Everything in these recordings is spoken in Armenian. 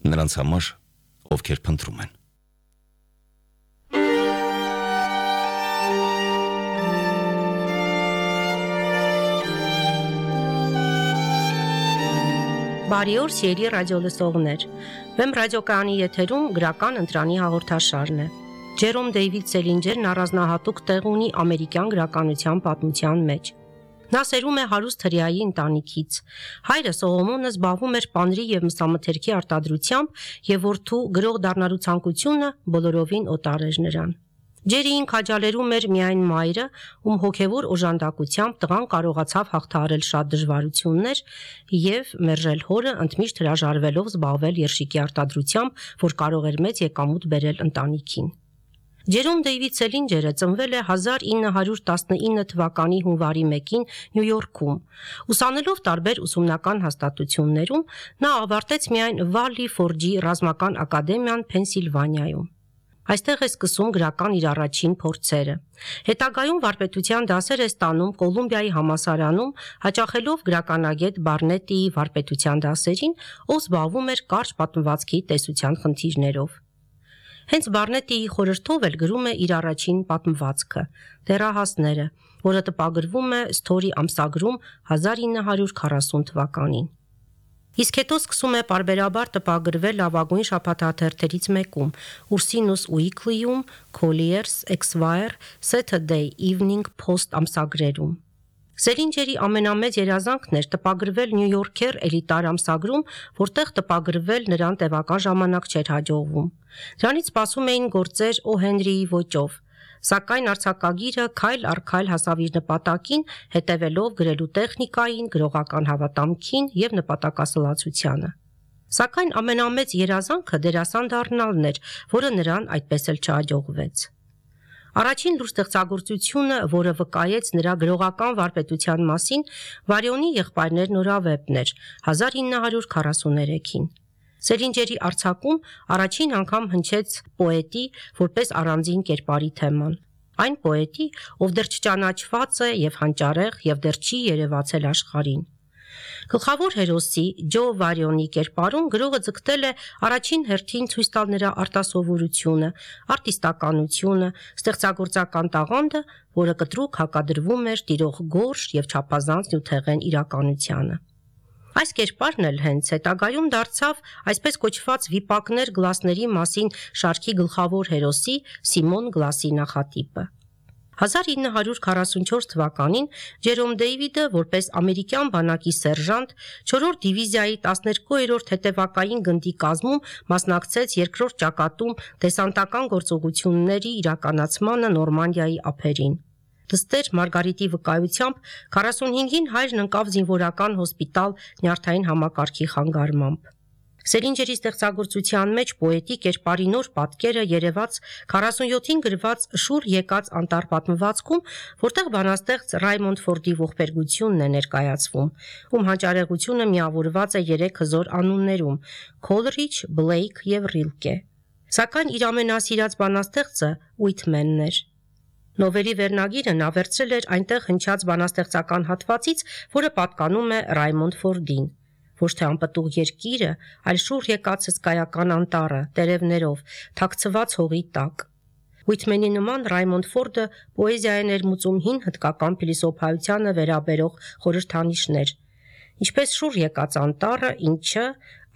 նրանց համար, ովքեր փնտրում են։ Բարի օր, սիրելի ռադիոլսողներ։ Վեմ ռադիոկայանի եթերում գրական ընտրանի հաղորդաշարն է։ Ջերոմ Դեյվիդ Սելինջերն առանձնահատուկ տեղ ունի ամերիկյան գրականության պատմության մեջ։ Նա սերում է հարուստ հրեայի ընտանիքից։ Հայրը Սողոմոնը զբաղվում էր պանրի եւ մսամթերքի արտադրությամբ եւ որդու գրող դառնալու ցանկությունը բոլորովին օտար էր նրան։ Ջերիին քաջալերում էր միայն մայրը, ում հոգևոր օժանդակությամբ տղան կարողացավ հաղթահարել շատ դժվարություններ եւ մերժել հորը, ընդմիշտ հրաժարվելով զբաղվել երշիկի արտադրությամբ, որ կարող էր մեծ եկամուտ բերել ընտանիքին։ Ջերոմ Դեյվիդ Սելինջերը ծնվել է 1919 թվականի հունվարի 1-ին Նյու Յորքում։ Ուսանելով տարբեր ուսումնական հաստատություններում, նա ավարտեց միայն Վալլի Ֆորջի ռազմական ակադեմիան Փենսիլվանիայում։ Այստեղ է սկսում գրական իր առաջին փորձերը։ Հետագայում վարպետության դասեր է ստանում Կոլումբիայի համալսարանում, հաճախելով գրականագետ Բարնետիի վարպետության դասերին, ով զբաղվում էր կարճ պատմվածքի տեսության խնդիրներով։ Հենց Բարնետիի խորհրդով էլ գրում է իր առաջին պատմվածքը՝ Դեռահասները, որը տպագրվում է Սթորի ամսագրում 1940 թվականին։ Իսկ հետո սկսում է պարբերաբար տպագրվել լավագույն շաբաթաթերթերից մեկում՝ Ursinus Weekly-ում, Collier's, Esquire, Saturday Evening Post ամսագրերում։ Սելինջերի ամենամեծ երազանքն էր տպագրվել New Yorker էլիտար ամսագրում, որտեղ տպագրվել նրան տևական ժամանակ չէր հաջողվում։ Դրանից սպասում էին գործեր O. Henry-ի ոճով, սակայն արձակագիրը քայլ առ քայլ հասավ իր նպատակին, հետևելով գրելու տեխնիկային, գրողական հավատամքին եւ նպատակասլացությանը։ Սակայն ամենամեծ երազանքը դերասան դառնալն էր, որը նրան այդպես էլ չհաջողվեց։ Առաջին լուրջ ստեղծագործությունը, որը վկայեց նրա գրողական վարպետության մասին, Վարյոնի եղբայրներ նորավեպն էր 1943-ին։ Սելինջերի արձակում առաջին անգամ հնչեց պոետի որպես առանձին կերպարի թեման։ Այն պոետի, ով դեռ չճանաչված է եւ հանճարեղ եւ դեռ չի երևացել աշխարհին։ Գլխավոր հերոսի Ջո Վարյոնի կերպարում գրողը ձգտել է առաջին հերթին ցույց տալ նրա արտասովորությունը, արտիստականությունը, ստեղծագործական տաղանդը, որը կտրուկ հակադրվում էր տիրող գորշ եւ չափազանց նյութեղեն իրականությանը։ Այս կերպարն էլ հենց հետագայում դարձավ այսպես կոչված վիպակներ գլասների մասին շարքի գլխավոր հերոսի Սիմոն Գլասի նախատիպը։ 1944 թվականին Ջերոմ Դեյվիդը որպես ամերիկյան բանակի սերժանտ 4-րդ դիվիզիայի 12-րդ հետևակային գնդի կազմում մասնակցեց երկրորդ ճակատում դեսանտական գործողությունների իրականացմանը Նորմանդիայի ափերին։ Դստեր Մարգարիտի վկայությամբ 45-ին հայրն ընկավ զինվորական հոսպիտալ նյարդային համակարգի խանգարմամբ։ Սելինջերի ստեղծագործության մեջ պոետի կերպարի նոր պատկերը երևաց 47-ին գրված Շուռ եկած անտառ պատմվածքում, որտեղ բանաստեղծ Ռայմոնդ Ֆորդի ողբերգությունն է ներկայացվում, ում հանճարեղությունը միավորված է 3 հզոր անուններում՝ Քոլրիջ, Բլեյք եւ Ռիլկե։ Սակայն իր ամենասիրած բանաստեղծը Ուիթմենն էր։ Նովելի վերնագիրը նա վերցրել էր այնտեղ հնչած բանաստեղծական հատվածից, որը պատկանում է Ռայմոնդ Ֆորդին։ Ոչ թե անպտուղ երկիրը, այլ շուռ եկած հսկայական անտառը, տերևներով, թաքցված հողի տակ։ Ուիթմենի նման Ռայմոնդ Ֆորդը պոեզիա է ներմուծում հին հնդկական փիլիսոփայությանը վերաբերող խորհրդանիշներ, ինչպես շուռ եկած անտառը, ինչը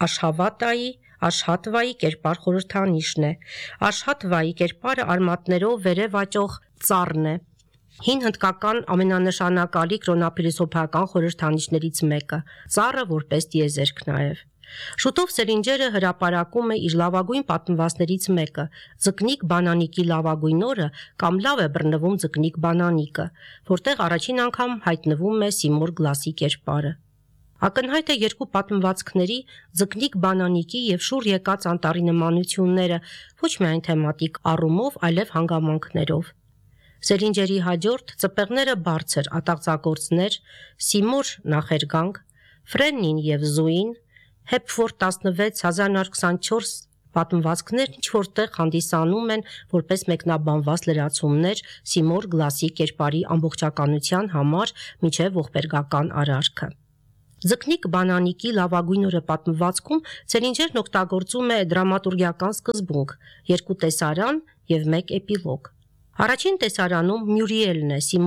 Աշհատվայի կերպար խորհրդանիշն է։ Աշհատվայի կերպարը արմատներով վերև աճող ծառն է։ Հին հնդկական ամենանշանակալի կրոնափիլիսոփայական խորհրդանիշներից մեկը, ծառը որպես տիեզերք նաև։ Շուտով Սելինջերը հրապարակում է իր լավագույն պատմվածքներից մեկը՝ Ձկնիկ բանանիկի լավագույն օրը կամ Լավ է բռնվում ձկնիկ բանանիկը, որտեղ առաջին անգամ հայտնվում է Սիմոն Գլասի կերպարը։ Ակնհայտ է երկու պատմվածքների՝ Ձկնիկ բանանիկի եւ շուռ եկած անտառի նմանությունները ոչ միայն թեմատիկ առումով, այլև հանգամանքներով։ Սելինջերի հաջորդ ծպեղները բարձր ատաղձագործներ, Սիմոր նախերգանք, Ֆրեննին եւ Զուին, Հեպֆորդ 16 1924 պատմվածքներն ինչ որտեղ հանդիսանում են որպես մեկնաբանված լրացումներ Սիմոն Գլասի կերպարի ամբողջականության համար մինչև ողբերգական արարքը։ Ձկնիկ Բանանիկի լավագույն օրը պատմվածքում Ցելինջերն օգտագործում է դրամատուրգիական սկզբունք՝ 2 տեսարան եւ 1 էպիլոգ։ Առաջին տեսարանում Մյուրիելն է